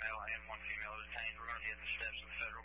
male and one female detained. We're going to be at the steps of the Federal